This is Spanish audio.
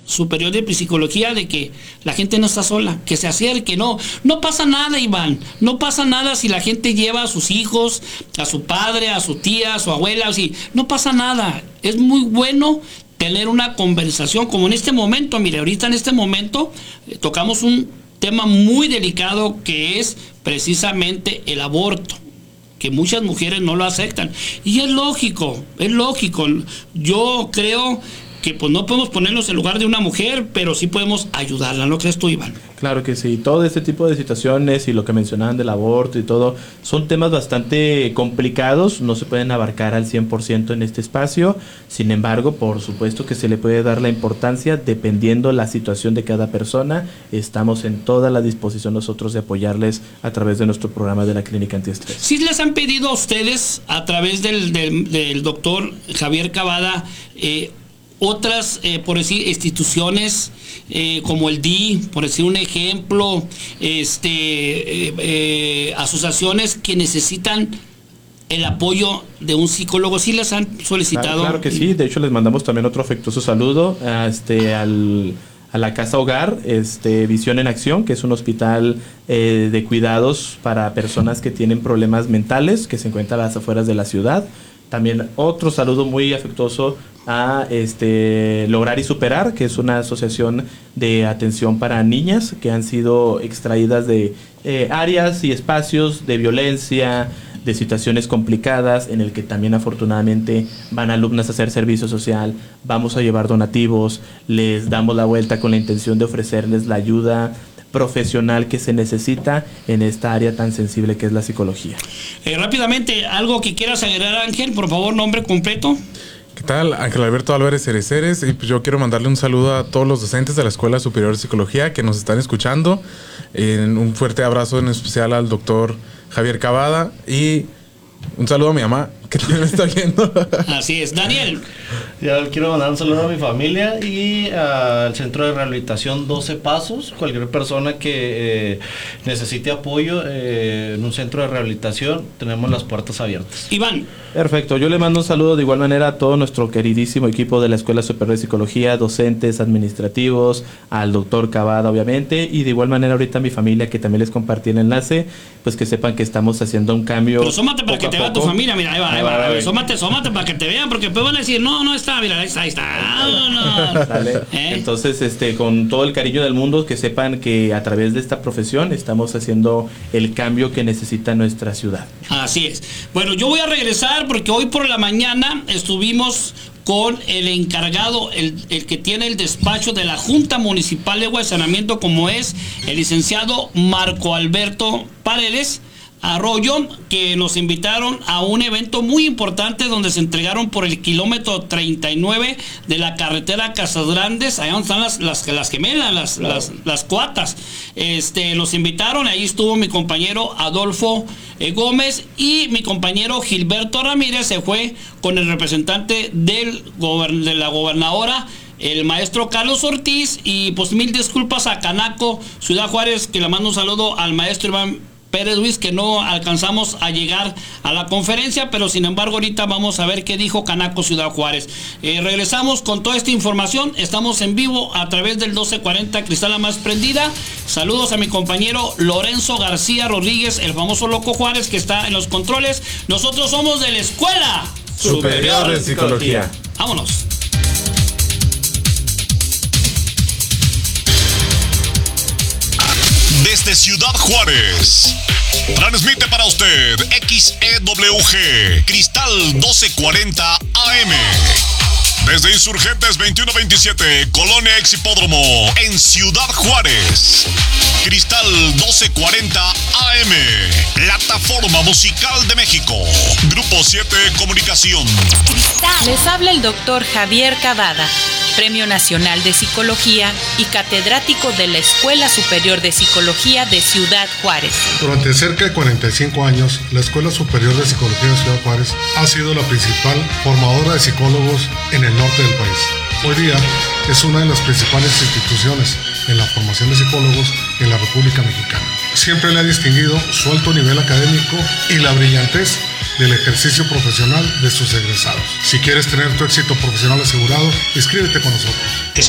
Superior de Psicología de que la gente no está sola, que se acerque. No pasa nada, Iván, no pasa nada si la gente lleva a sus hijos, a su padre, a su tía, a su abuela, así, no pasa nada. Es muy bueno tener una conversación como en este momento. Mire, ahorita en este momento tocamos un tema muy delicado que es precisamente el aborto, que muchas mujeres no lo aceptan, y es lógico. Yo creo que pues no podemos ponernos en lugar de una mujer, pero sí podemos ayudarla, ¿no crees tú, Iván? Claro que sí, todo este tipo de situaciones y lo que mencionaban del aborto y todo, son temas bastante complicados, no se pueden abarcar al 100% en este espacio. Sin embargo, por supuesto que se le puede dar la importancia dependiendo la situación de cada persona. Estamos en toda la disposición nosotros de apoyarles a través de nuestro programa de la Clínica Antiestrés. ¿Sí les han pedido a ustedes, a través del doctor Javier Cavada, otras, por decir, instituciones como el DI, por decir un ejemplo, asociaciones que necesitan el apoyo de un psicólogo? ¿Sí les han solicitado? Claro que sí, de hecho les mandamos también otro afectuoso saludo a la Casa Hogar, Visión en Acción, que es un hospital de cuidados para personas que tienen problemas mentales, que se encuentra a las afueras de la ciudad. También otro saludo muy afectuoso a Lograr y Superar, que es una asociación de atención para niñas que han sido extraídas de áreas y espacios de violencia, de situaciones complicadas, en el que también afortunadamente van alumnas a hacer servicio social. Vamos a llevar donativos, les damos la vuelta con la intención de ofrecerles la ayuda profesional que se necesita en esta área tan sensible que es la psicología. Rápidamente, algo que quieras agregar, Ángel, por favor, nombre completo. ¿Qué tal? Ángel Alberto Álvarez Cereceres, y pues yo quiero mandarle un saludo a todos los docentes de la Escuela Superior de Psicología que nos están escuchando. Un fuerte abrazo en especial al doctor Javier Cavada, y un saludo a mi mamá, que también me está viendo. Así es. Daniel. Yo quiero mandar un saludo a mi familia y al Centro de Rehabilitación 12 Pasos. Cualquier persona que necesite apoyo en un centro de rehabilitación, tenemos las puertas abiertas. Iván. Perfecto, yo le mando un saludo de igual manera a todo nuestro queridísimo equipo de la Escuela Superior de Psicología, docentes, administrativos, al doctor Cavada obviamente, y de igual manera ahorita a mi familia, que también les compartí el enlace, pues que sepan que estamos haciendo un cambio. Pero sómate para que te vea tu familia, mira, ahí va, sómate para que te vean, porque después van a decir, no está, mira, ahí está. No. Dale. Entonces, con todo el cariño del mundo, que sepan que a través de esta profesión estamos haciendo el cambio que necesita nuestra ciudad. Así es. Bueno, yo voy a regresar porque hoy por la mañana estuvimos con el encargado, el que tiene el despacho de la Junta Municipal de Agua y Saneamiento, como es el licenciado Marco Alberto Paredes Arroyo, que nos invitaron a un evento muy importante donde se entregaron por el kilómetro 39 de la carretera Casas Grandes, allá donde están las gemelas, las coatas. Los invitaron, ahí estuvo mi compañero Adolfo Gómez, y mi compañero Gilberto Ramírez se fue con el representante de la gobernadora, el maestro Carlos Ortiz, y pues mil disculpas a Canaco Ciudad Juárez, que le mando un saludo al maestro Iván Pérez Luis, que no alcanzamos a llegar a la conferencia, pero sin embargo ahorita vamos a ver qué dijo Canaco Ciudad Juárez. Regresamos con toda esta información, estamos en vivo a través del 1240 Cristal La Más Prendida. Saludos a mi compañero Lorenzo García Rodríguez, el famoso Loco Juárez, que está en los controles. Nosotros somos de la Escuela Superior de Psicología. Vámonos. Desde Ciudad Juárez, transmite para usted XEWG Cristal 1240 AM. Desde Insurgentes 2127, Colonia Ex Hipódromo, en Ciudad Juárez. Cristal 1240 AM, Plataforma Musical de México. Grupo 7 Comunicación. Les habla el doctor Javier Cavada, Premio Nacional de Psicología y catedrático de la Escuela Superior de Psicología de Ciudad Juárez. Durante cerca de 45 años, la Escuela Superior de Psicología de Ciudad Juárez ha sido la principal formadora de psicólogos en el norte del país. Hoy día es una de las principales instituciones en la formación de psicólogos en la República Mexicana. Siempre le ha distinguido su alto nivel académico y la brillantez del ejercicio profesional de sus egresados. Si quieres tener tu éxito profesional asegurado, inscríbete con nosotros.